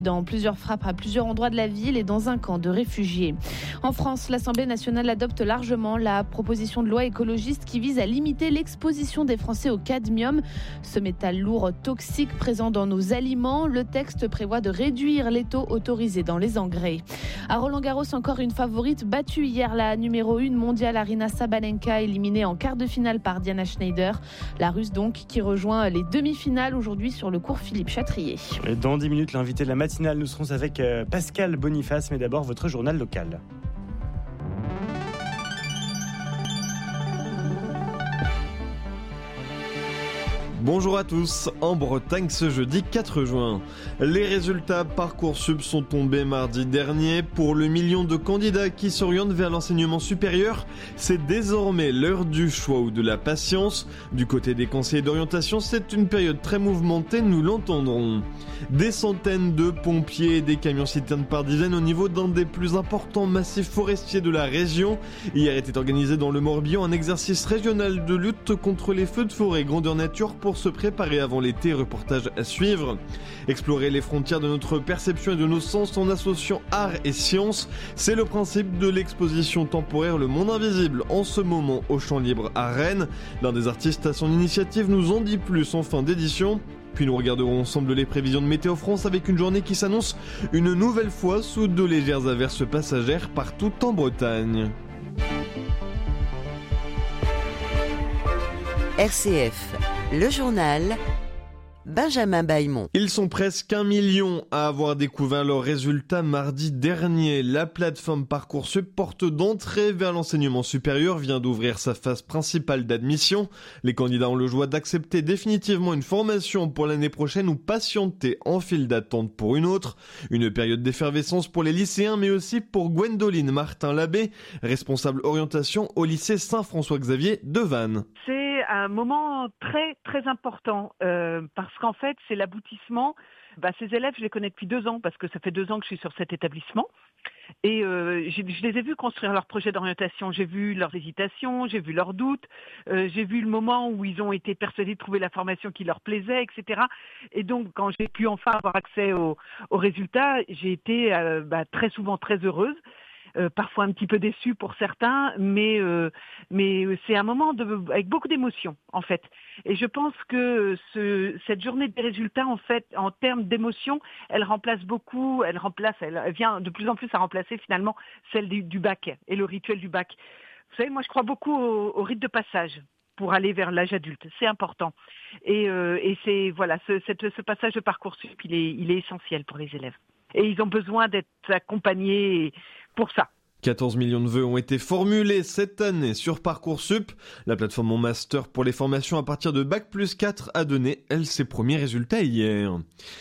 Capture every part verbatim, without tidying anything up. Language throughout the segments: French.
Dans plusieurs frappes à plusieurs endroits de la ville et dans un camp de réfugiés. En France, l'Assemblée nationale adopte largement la proposition de loi écologiste qui vise à limiter l'exposition des Français au cadmium, ce métal lourd toxique présent dans nos aliments. Le texte prévoit de réduire les taux autorisés dans les engrais. À Roland-Garros, encore une favorite battue hier, la numéro un mondiale Aryna Sabalenka, éliminée en quart de finale par Diana Schneider. La Russe donc qui rejoint les demi-finales aujourd'hui sur le court Philippe Chatrier. Dans dix minutes, l'invité de la matinale, nous serons avec Pascal Boniface, mais d'abord votre journal local. Bonjour à tous, en Bretagne ce jeudi quatre juin. Les résultats Parcoursup sont tombés mardi dernier. Pour le million de candidats qui s'orientent vers l'enseignement supérieur, c'est désormais l'heure du choix ou de la patience. Du côté des conseillers d'orientation, c'est une période très mouvementée, nous l'entendrons. Des centaines de pompiers et des camions-citernes par dizaines au niveau d'un des plus importants massifs forestiers de la région. Hier était organisé dans le Morbihan un exercice régional de lutte contre les feux de forêt grandeur nature pour se préparer avant l'été, reportage à suivre. Explorer les frontières de notre perception et de nos sens en associant art et science, c'est le principe de l'exposition temporaire Le Monde Invisible en ce moment au Champ Libre à Rennes. L'un des artistes à son initiative nous en dit plus en fin d'édition. Puis nous regarderons ensemble les prévisions de Météo France avec une journée qui s'annonce une nouvelle fois sous de légères averses passagères partout en Bretagne. R C F, le journal, Benjamin Bailmont. Ils sont presque un million à avoir découvert leurs résultats mardi dernier. La plateforme Parcoursup, porte d'entrée vers l'enseignement supérieur, vient d'ouvrir sa phase principale d'admission. Les candidats ont le choix d'accepter définitivement une formation pour l'année prochaine ou patienter en file d'attente pour une autre. Une période d'effervescence pour les lycéens, mais aussi pour Gwendoline Martin-Labbé, responsable orientation au lycée Saint-François-Xavier de Vannes. C'est un moment très très important euh, parce qu'en fait c'est l'aboutissement. Bah, ces élèves, je les connais depuis deux ans parce que ça fait deux ans que je suis sur cet établissement et euh, j'ai, je les ai vus construire leur projet d'orientation. J'ai vu leurs hésitations, j'ai vu leurs doutes, euh, j'ai vu le moment où ils ont été persuadés de trouver la formation qui leur plaisait, et cetera. Et donc quand j'ai pu enfin avoir accès aux, aux résultats, j'ai été euh, bah, très souvent très heureuse. Euh, parfois un petit peu déçu pour certains, mais euh, mais c'est un moment de, avec beaucoup d'émotions en fait. Et je pense que ce, cette journée des résultats en fait, en termes d'émotions, elle remplace beaucoup, elle remplace, elle vient de plus en plus à remplacer finalement celle du, du bac et le rituel du bac. Vous savez, moi je crois beaucoup au, au rite de passage pour aller vers l'âge adulte, c'est important. Et, euh, et c'est voilà, ce, cette, ce passage de Parcoursup, il est il est essentiel pour les élèves. Et ils ont besoin d'être accompagnés pour ça. quatorze millions de vœux ont été formulés cette année sur Parcoursup. La plateforme Mon Master pour les formations à partir de Bac plus quatre a donné, elle, ses premiers résultats hier.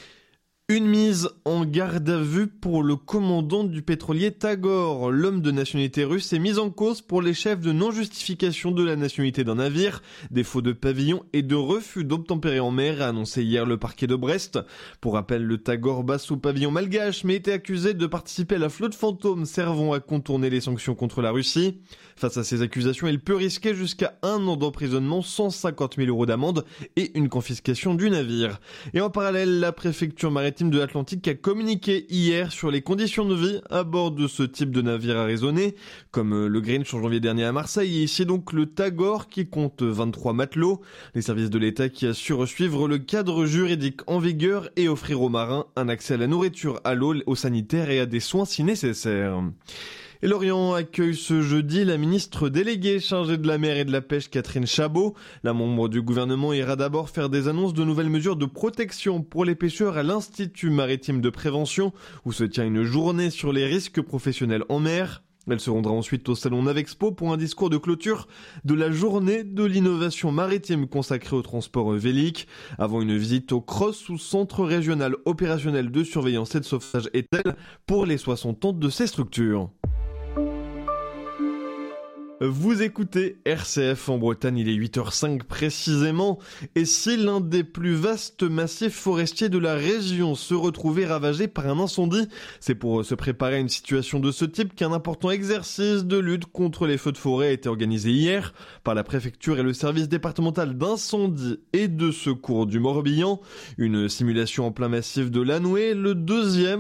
Une mise en garde à vue pour le commandant du pétrolier Tagor. L'homme de nationalité russe est mis en cause pour les chefs de non-justification de la nationalité d'un navire, défaut de pavillon et de refus d'obtempérer en mer, a annoncé hier le parquet de Brest. Pour rappel, le Tagor bat sous pavillon malgache mais était accusé de participer à la flotte fantôme servant à contourner les sanctions contre la Russie. Face à ces accusations, il peut risquer jusqu'à un an d'emprisonnement, cent cinquante mille euros d'amende et une confiscation du navire. Et en parallèle, la préfecture maritime de l'Atlantique a communiqué hier sur les conditions de vie à bord de ce type de navire arraisonné, comme le Grinch en janvier dernier à Marseille, et ici donc le Tagor qui compte vingt-trois matelots. Les services de l'État qui assurent suivre le cadre juridique en vigueur et offrir aux marins un accès à la nourriture, à l'eau, aux sanitaires et à des soins si nécessaire. Et Lorient accueille ce jeudi la ministre déléguée chargée de la mer et de la pêche Catherine Chabot. La membre du gouvernement ira d'abord faire des annonces de nouvelles mesures de protection pour les pêcheurs à l'Institut maritime de prévention où se tient une journée sur les risques professionnels en mer. Elle se rendra ensuite au salon Navexpo pour un discours de clôture de la journée de l'innovation maritime consacrée au transport vélique, avant une visite au C R O S ou Centre régional opérationnel de surveillance et de sauvetage E T E L pour les soixante ans de ces structures. Vous écoutez R C F en Bretagne, il est huit heures cinq précisément, et si l'un des plus vastes massifs forestiers de la région se retrouvait ravagé par un incendie, c'est pour se préparer à une situation de ce type qu'un important exercice de lutte contre les feux de forêt a été organisé hier par la préfecture et le service départemental d'incendie et de secours du Morbihan. Une simulation en plein massif de Lanouet, le deuxième